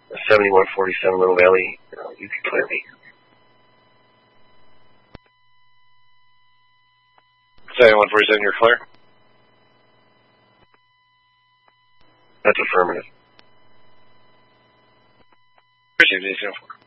7147 Little Valley. You can clear me. 7147, you're clear? That's affirmative. Appreciate it, 804.